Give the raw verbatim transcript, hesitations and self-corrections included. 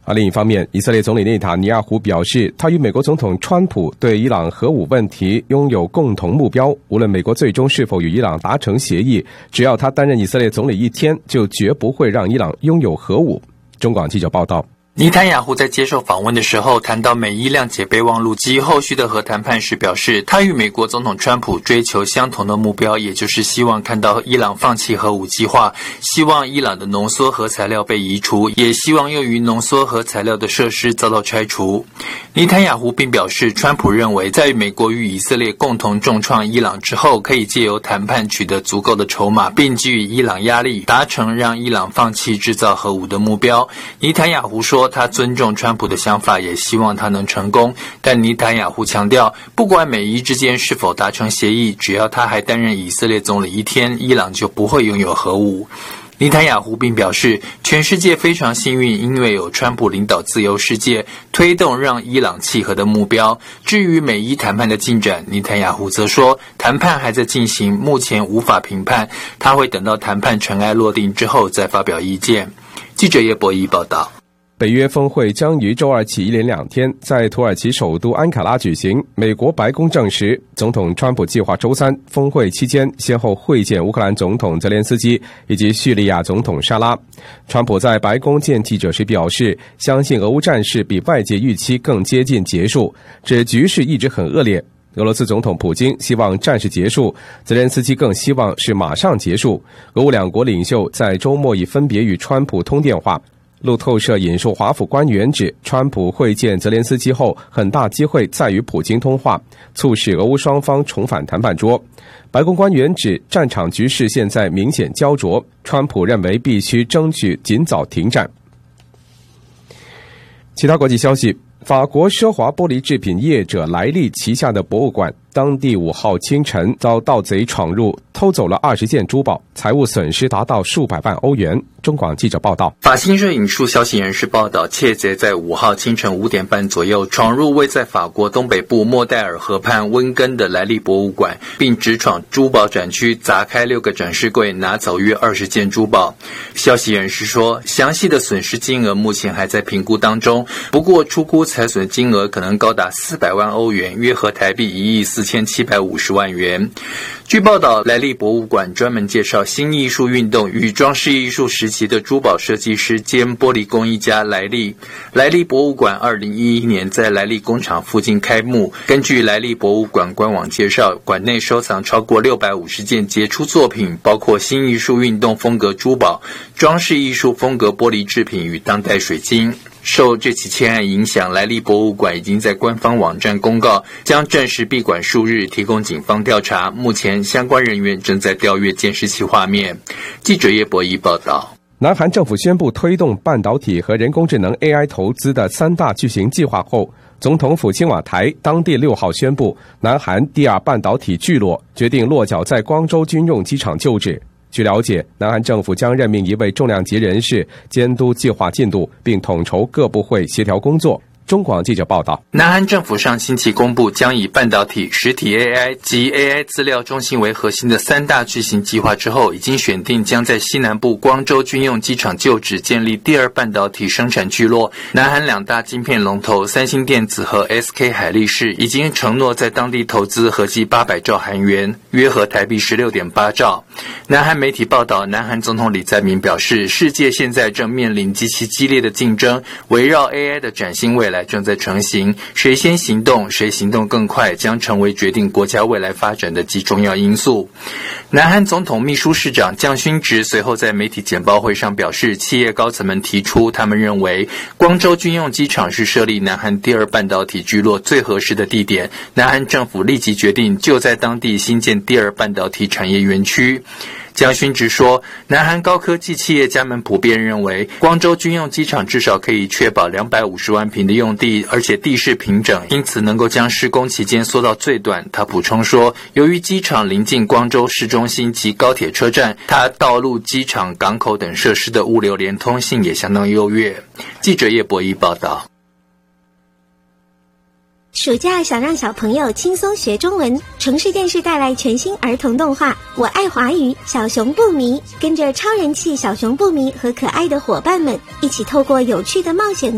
而另一方面，以色列总理内塔尼亚胡表示，他与美国总统川普对伊朗核武问题拥有共同目标，无论美国最终是否与伊朗达成协议，只要他担任以色列总理一天，就绝不会让伊朗拥有核武。中广记者报道。 尼坦雅胡在接受访问的时候谈到美伊谅解备忘录及后续的核谈判时表示，他与美国总统川普追求相同的目标，也就是希望看到伊朗放弃核武计划，希望伊朗的浓缩核材料被移除，也希望用于浓缩核材料的设施遭到拆除。尼坦雅胡并表示，川普认为在美国与以色列共同重创伊朗之后，可以借由谈判取得足够的筹码，并给予伊朗压力，达成让伊朗放弃制造核武的目标。尼坦雅胡说，他尊重川普的想法，也希望他能成功，但尼坦雅胡强调，不管美伊之间是否达成协议，只要他还担任以色列总理一天，伊朗就不会拥有核武。尼坦雅胡并表示，全世界非常幸运，因为有川普领导自由世界，推动让伊朗弃核的目标。至于美伊谈判的进展，尼坦雅胡则说，谈判还在进行，目前无法评判，他会等到谈判尘埃落定之后再发表意见。记者叶博仪报道。 北约峰会将于周二起一连两天在土耳其首都安卡拉举行。美国白宫证实，总统川普计划周三峰会期间先后会见乌克兰总统泽连斯基以及叙利亚总统沙拉。川普在白宫见记者时表示，相信俄乌战事比外界预期更接近结束，指局势一直很恶劣。俄罗斯总统普京希望战事结束，泽连斯基更希望是马上结束。俄乌两国领袖在周末已分别与川普通电话。路透社引述华府官员指，川普会见泽连斯基后，很大机会再与普京通话，促使俄乌双方重返谈判桌。白宫官员指，战场局势现在明显焦灼，川普认为必须争取尽早停战。其他国际消息，法国奢华玻璃制品业者莱利旗下的博物馆，当地五号清晨遭盗贼闯入，偷走了二十件珠宝，财务损失达到数百万欧元。中广记者报道， 法新社引述消息人士报道，窃贼在五号清晨五点半左右闯入位在法国东北部莫代尔河畔温根的莱利博物馆，并直闯珠宝展区，砸开六个展示柜，拿走约二十件珠宝。消息人士说，详细的损失金额目前还在评估当中，不过初估财损金额可能高达四百万欧元，约合台币一亿四千七百五十万元。据报道，莱利博物馆专门介绍新艺术运动与装饰艺术时期的珠宝设计师兼玻璃工艺家莱利。莱利博物馆二零一一年在莱利工厂附近开幕。根据莱利博物馆官网介绍，馆内收藏超过六百五十件杰出作品，包括新艺术运动风格珠宝、装饰艺术风格玻璃制品与当代水晶。受这起窃案影响，莱利博物馆已经在官方网站公告，将暂时闭馆数日，提供警方调查。目前相关人员正在调阅监视器画面。记者叶博仪报道。 南韩政府宣布推动半导体和人工智能 A I 投资的三大巨型计划后，总统府青瓦台当地六号宣布，南韩第二半导体聚落决定落脚在光州军用机场旧址。据了解，南韩政府将任命一位重量级人士监督计划进度，并统筹各部会协调工作。中广记者报道， 南韩政府上星期公布，将以半导体、实体 A I 及 A I 资料中心为核心的三大巨型计划之后，已经选定将在西南部光州军用机场旧址建立第二半导体生产聚落。南韩两大晶片龙头三星电子和 S K 海力士已经承诺在当地投资合计八百兆韩元，约合台币 十六点八兆。南韩媒体报道，南韩总统李在明表示，世界现在正面临极其激烈的竞争，围绕 A I 的崭新未来正在成型，谁先行动，谁行动更快，将成为决定国家未来发展的极重要因素。南韩总统秘书室长姜勋植随后在媒体简报会上表示，企业高层们提出，他们认为光州军用机场是设立南韩第二半导体聚落最合适的地点。南韩政府立即决定就在当地新建第二半导体产业园区。姜勋植说，南韩高科技企业家们普遍认为，光州军用机场至少可以确保两百五十万平的用地，而且地势平整，因此能够将施工期间缩到最短。他补充说，由于机场临近光州市中心及高铁车站，它道路、机场、港口等设施的物流连通性也相当优越。记者叶博仪报道。 暑假想让小朋友轻松学中文，城市电视带来全新儿童动画《我爱华语》，小熊不迷，跟着超人气小熊不迷和可爱的伙伴们一起透过有趣的冒险